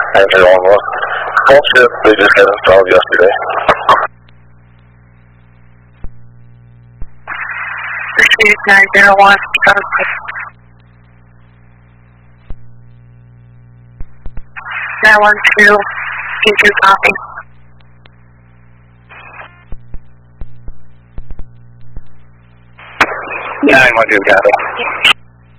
Answer on one. Full ship, they just got installed yesterday. Receive 901, 912, P2 copy. 912 copy.